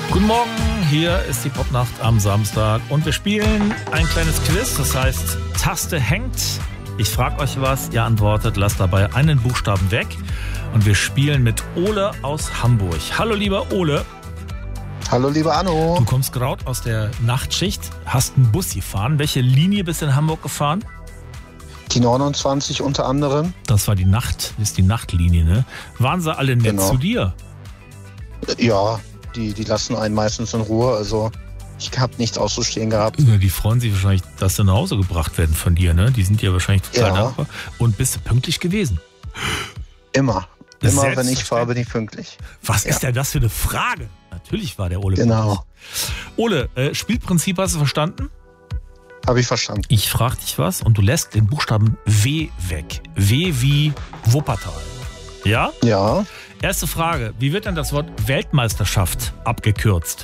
Guten Morgen, hier ist die Popnacht am Samstag und wir spielen ein kleines Quiz, das heißt Taste hängt. Ich frage euch was, ihr antwortet, lasst dabei einen Buchstaben weg und wir spielen mit Ole aus Hamburg. Hallo lieber Ole. Hallo lieber Anno. Du kommst gerade aus der Nachtschicht, hast einen Bus gefahren. Welche Linie bist du in Hamburg gefahren? Die 29 unter anderem. Das war die Nachtlinie, ne? Waren sie alle nett zu dir? Ja, die lassen einen meistens in Ruhe, also ich habe nichts auszustehen gehabt. Ja, die freuen sich wahrscheinlich, dass sie nach Hause gebracht werden von dir, ne? Die sind dir wahrscheinlich total dankbar. Und bist du pünktlich gewesen? Immer, wenn ich fahre, bin ich pünktlich. Was ist denn das für eine Frage? Natürlich war der Ole Genau. pünktlich. Ole, Spielprinzip hast du verstanden? Habe ich verstanden. Ich frage dich was und du lässt den Buchstaben W weg. W wie Wuppertal. Ja? Ja. Erste Frage. Wie wird denn das Wort Weltmeisterschaft abgekürzt?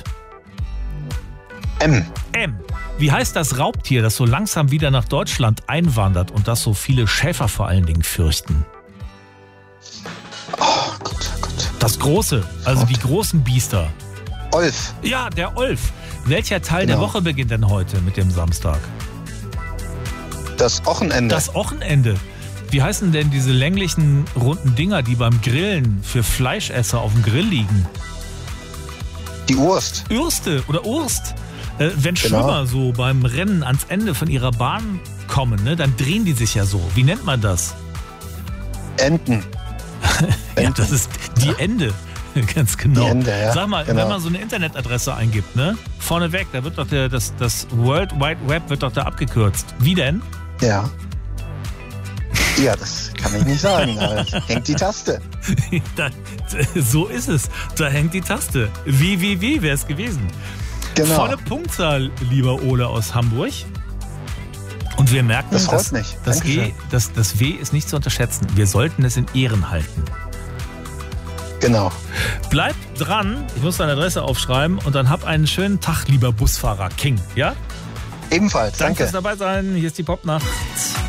M. Wie heißt das Raubtier, das so langsam wieder nach Deutschland einwandert und das so viele Schäfer vor allen Dingen fürchten? Oh Gott. Das Große, also die großen Biester. Olf. Ja, der Olf. Welcher Teil der Woche beginnt denn heute mit dem Samstag? Das Wochenende. Das Wochenende. Wie heißen denn diese länglichen, runden Dinger, die beim Grillen für Fleischesser auf dem Grill liegen? Die Urst. Urste oder Urst. Wenn Schwimmer so beim Rennen ans Ende von ihrer Bahn kommen, ne, dann drehen die sich ja so. Wie nennt man das? Enten. Ja, das ist die Ende. Ganz genau. Die Ende, ja. Sag mal, wenn man so eine Internetadresse eingibt, ne? Vorneweg, da wird doch das World Wide Web wird doch da abgekürzt. Wie denn? Ja. Ja, das kann ich nicht sagen. Da hängt die Taste. So ist es. Da hängt die Taste. Wie wäre es gewesen? Genau. Volle Punktzahl, lieber Ole aus Hamburg. Und wir merken, das freut mich. Das W ist nicht zu unterschätzen. Wir sollten es in Ehren halten. Genau. Bleib dran. Ich muss deine Adresse aufschreiben und dann hab einen schönen Tag, lieber Busfahrer King. Ja? Ebenfalls. Danke fürs dabei sein. Hier ist die Popnacht.